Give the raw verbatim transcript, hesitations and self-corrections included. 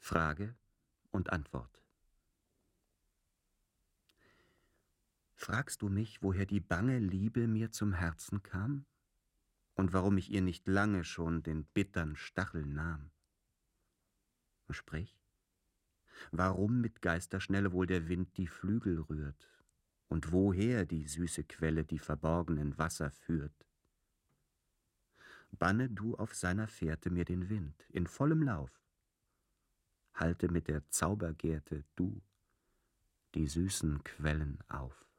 Frage und Antwort. Fragst du mich, woher die bange Liebe mir zum Herzen kam und warum ich ihr nicht lange schon den bittern Stachel nahm? Sprich, warum mit Geisterschnelle wohl der Wind die Flügel rührt und woher die süße Quelle die verborgenen Wasser führt? Banne du auf seiner Fährte mir den Wind in vollem Lauf, halte mit der Zaubergerte du die süßen Quellen auf.